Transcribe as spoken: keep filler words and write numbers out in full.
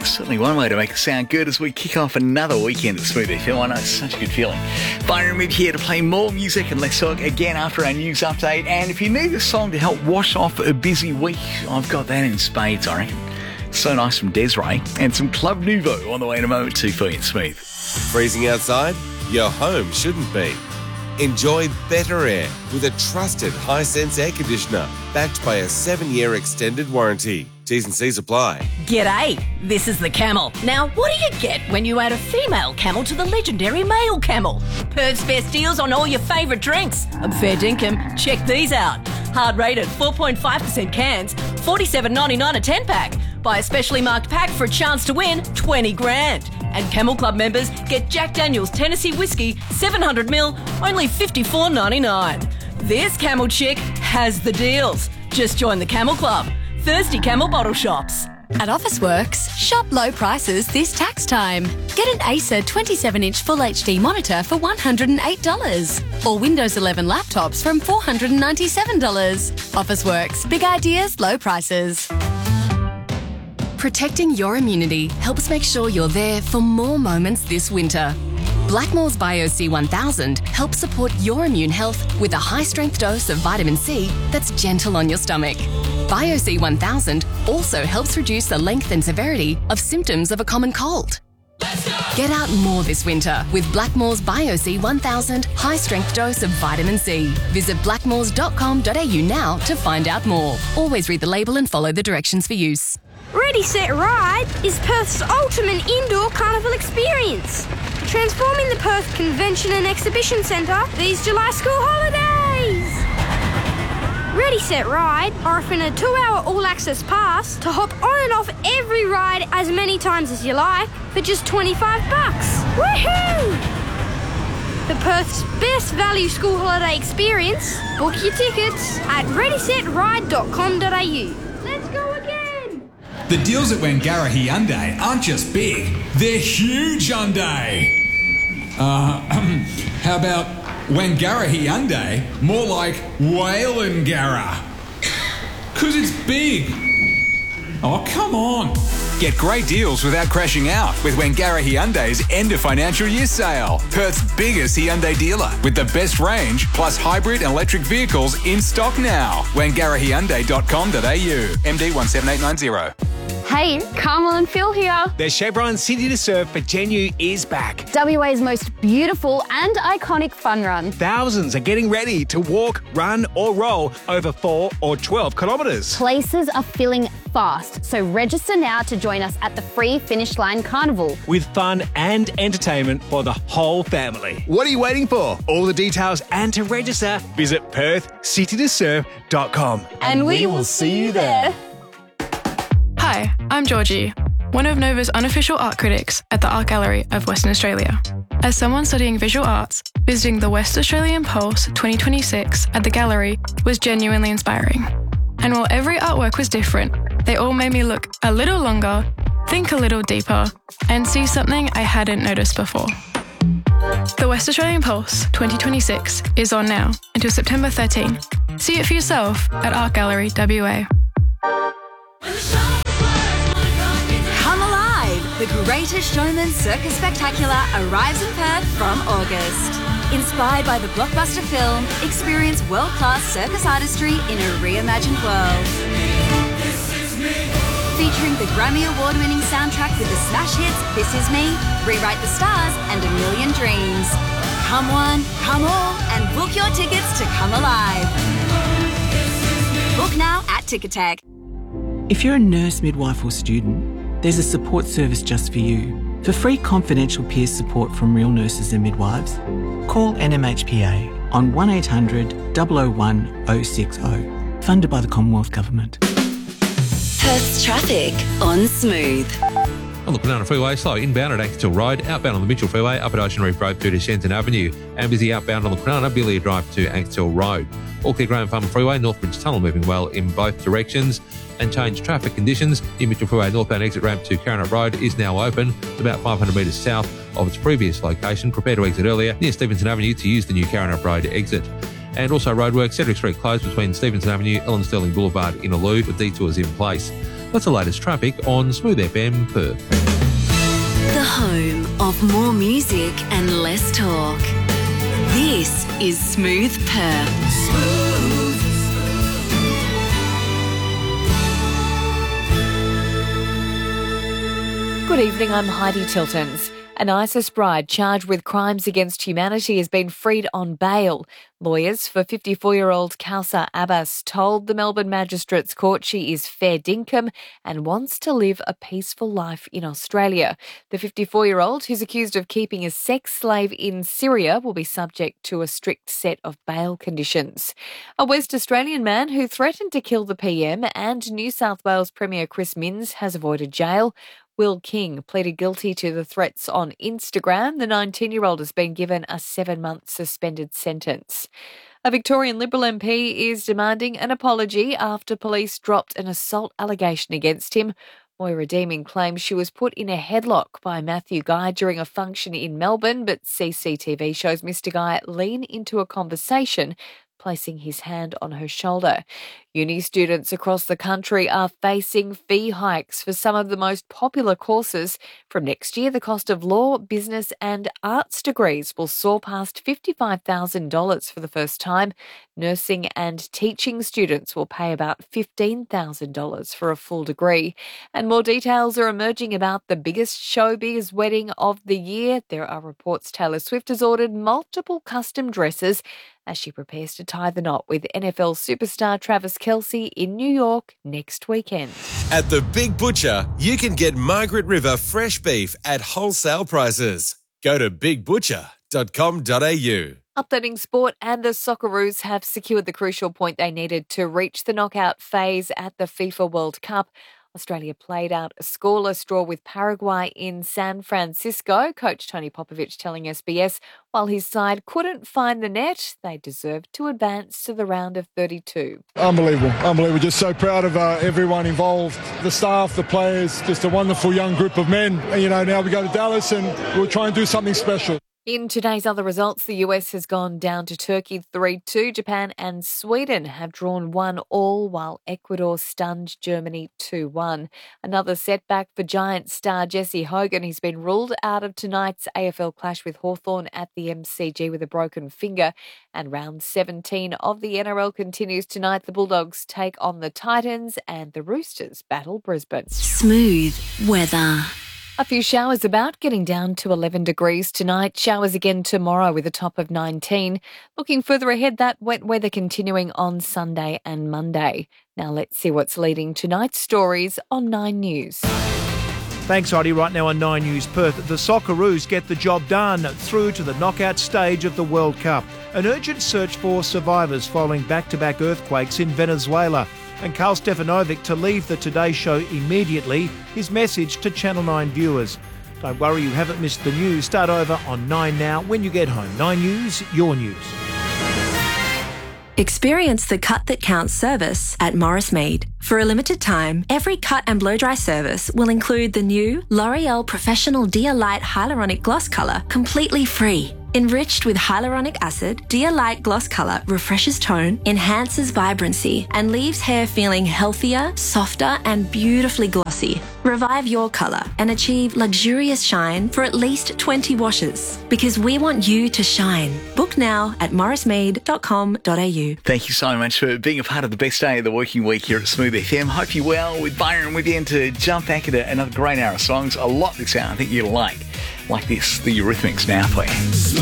Certainly one way to make it sound good as we kick off another weekend at Smooth F M. I know it's such a good feeling. Byron Mid here to play more music and let's talk again after our news update. And if you need a song to help wash off a busy week, I've got that in spades, I reckon. So Nice from Desiree and some Club Nouveau on the way in a moment too for you at Smooth. Freezing outside? Your home shouldn't be. Enjoy better air with a trusted Hisense air conditioner backed by a seven-year extended warranty. T's and C's apply. G'day, this is the Camel. Now, what do you get when you add a female camel to the legendary male camel? Perth's best deals on all your favourite drinks. I'm fair dinkum. Check these out. Hard rated four point five percent cans, forty-seven ninety-nine a ten-pack. Buy a specially marked pack for a chance to win twenty grand. And Camel Club members get Jack Daniel's Tennessee Whiskey seven hundred mil, only fifty-four ninety-nine. This Camel chick has the deals. Just join the Camel Club. Thirsty Camel bottle shops. At Officeworks, shop low prices this tax time. Get an Acer twenty-seven inch Full H D monitor for one hundred eight dollars or Windows eleven laptops from four hundred ninety-seven dollars. Officeworks, big ideas, low prices. Protecting your immunity helps make sure you're there for more moments this winter. Blackmore's Bio C one thousand helps support your immune health with a high-strength dose of vitamin C that's gentle on your stomach. Bio C one thousand also helps reduce the length and severity of symptoms of a common cold. Get out more this winter with Blackmore's Bio C one thousand high-strength dose of vitamin C. Visit blackmores dot com dot a u now to find out more. Always read the label and follow the directions for use. Ready, Set, Ride is Perth's ultimate indoor carnival experience. Transforming the Perth Convention and Exhibition Centre these July school holidays. Ready, Set, Ride are offering a two-hour all-access pass to hop on and off every ride as many times as you like for just twenty-five bucks. Woohoo! For Perth's best value school holiday experience, book your tickets at ready set ride dot com dot a u. Let's go again! The deals at Wangara Hyundai aren't just big, they're huge Hyundai. Uh, how about Wangara Hyundai, more like Whalengara? Because it's big. Oh, come on. Get great deals without crashing out with Wangara Hyundai's end of financial year sale. Perth's biggest Hyundai dealer with the best range plus hybrid and electric vehicles in stock now. wangara hyundai dot com dot a u. M D one seven eight nine zero. Hey, Carmel and Phil here. The Chevron City to Surf for Genu is back. W A's most beautiful and iconic fun run. Thousands are getting ready to walk, run or roll over four or twelve kilometres. Places are filling fast, so register now to join us at the free Finish Line Carnival. With fun and entertainment for the whole family. What are you waiting for? All the details and to register, visit perth city to surf dot com. And, and we, we will see you there. Hi, I'm Georgie, one of Nova's unofficial art critics at the Art Gallery of Western Australia. As someone studying visual arts, visiting the West Australian Pulse twenty twenty-six at the gallery was genuinely inspiring. And while every artwork was different, they all made me look a little longer, think a little deeper, and see something I hadn't noticed before. The West Australian Pulse twenty twenty-six is on now until September thirteenth. See it for yourself at Art Gallery W A. Come Alive! The Greatest Showman Circus Spectacular arrives in Perth from August. Inspired by the blockbuster film, experience world-class circus artistry in a reimagined world. Featuring the Grammy Award-winning soundtrack with the smash hits This Is Me, Rewrite the Stars and A Million Dreams. Come one, come all, and book your tickets to Come Alive. Book now at Ticketek. If you're a nurse, midwife or student, there's a support service just for you. For free confidential peer support from real nurses and midwives, call N M H P A on one eight hundred, zero zero one, zero six zero. Funded by the Commonwealth Government. Perth's traffic on Smooth. On the Banana Freeway, slow inbound at Axtell Road, outbound on the Mitchell Freeway, up at Ocean Reef Road through to Shenton Avenue, and busy outbound on the Banana Billy Drive to Axtell Road. All clear Graham Farm Freeway, Northbridge Tunnel moving well in both directions, and changed traffic conditions. The Mitchell Freeway northbound exit ramp to Carronut Road is now open, about five hundred metres south of its previous location. Prepare to exit earlier near Stevenson Avenue to use the new Carronut Road exit. And also roadwork, Cedric Street closed between Stevenson Avenue, Ellen Sterling Boulevard in Allude with detours in place. That's the latest traffic on Smooth F M Perth. The home of more music and less talk. This is Smooth Perth. Smooth. Good evening, I'm Heidi Tiltons. An ISIS bride charged with crimes against humanity has been freed on bail. Lawyers for fifty-four-year-old Kausar Abbas told the Melbourne Magistrates Court she is fair dinkum and wants to live a peaceful life in Australia. The fifty-four-year-old, who's accused of keeping a sex slave in Syria, will be subject to a strict set of bail conditions. A West Australian man who threatened to kill the P M and New South Wales Premier Chris Minns has avoided jail. Will King pleaded guilty to the threats on Instagram. The nineteen-year-old has been given a seven-month suspended sentence. A Victorian Liberal M P is demanding an apology after police dropped an assault allegation against him. Moira Deeming claims she was put in a headlock by Matthew Guy during a function in Melbourne, but C C T V shows Mister Guy lean into a conversation, placing his hand on her shoulder. Uni students across the country are facing fee hikes for some of the most popular courses. From next year, the cost of law, business and arts degrees will soar past fifty-five thousand dollars for the first time. Nursing and teaching students will pay about fifteen thousand dollars for a full degree. And more details are emerging about the biggest showbiz wedding of the year. There are reports Taylor Swift has ordered multiple custom dresses as she prepares to tie the knot with N F L superstar Travis Kelce in New York next weekend. At the Big Butcher, you can get Margaret River fresh beef at wholesale prices. Go to big butcher dot com dot a u. Updating sport, and the Socceroos have secured the crucial point they needed to reach the knockout phase at the FIFA World Cup. Australia played out a scoreless draw with Paraguay in San Francisco. Coach Tony Popovich telling S B S while his side couldn't find the net, they deserved to advance to the round of thirty-two. Unbelievable, unbelievable. Just so proud of uh, everyone involved, the staff, the players, just a wonderful young group of men. And, you know, now we go to Dallas and we'll try and do something special. In today's other results, the U S has gone down to Turkey three two. Japan and Sweden have drawn one all, while Ecuador stunned Germany two one. Another setback for Giants star Jesse Hogan. He's been ruled out of tonight's A F L clash with Hawthorn at the M C G with a broken finger. And round seventeen of the N R L continues tonight. The Bulldogs take on the Titans and the Roosters battle Brisbane. Smooth weather. A few showers about, getting down to eleven degrees tonight. Showers again tomorrow with a top of nineteen. Looking further ahead, that wet weather continuing on Sunday and Monday. Now let's see what's leading tonight's stories on Nine News. Thanks, Heidi. Right now on Nine News Perth, the Socceroos get the job done through to the knockout stage of the World Cup. An urgent search for survivors following back-to-back earthquakes in Venezuela. And Carl Stefanovic to leave the Today Show immediately. His message to Channel nine viewers. Don't worry, you haven't missed the news. Start over on Nine Now when you get home. Nine News, your news. Experience the Cut That Counts service at Morris Mead. For a limited time, every cut and blow dry service will include the new L'Oreal Professional Dia Light Hyaluronic Gloss Colour completely free. Enriched with hyaluronic acid, Dia Light Gloss Colour refreshes tone, enhances vibrancy, and leaves hair feeling healthier, softer, and beautifully glossy. Revive your colour and achieve luxurious shine for at least twenty washes. Because we want you to shine. Book now at morris mead dot com dot a u. Thank you so much for being a part of the best day of the working week here at Smooth F M. Hope you're well. With Byron with you, and to jump back into another great hour of songs. A lot this hour I think you'll like. Like this, the Eurythmics now for you.